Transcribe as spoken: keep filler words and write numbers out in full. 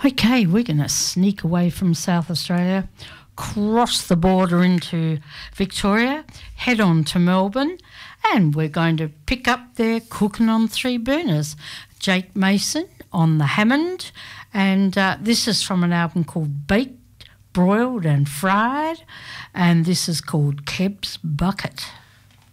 Okay, we're going to sneak away from South Australia, cross the border into Victoria, head on to Melbourne, and we're going to pick up their Cooking on Three Burners. Jake Mason on the Hammond, and uh, this is from an album called Baked, Broiled and Fried, and this is called Keb's Bucket.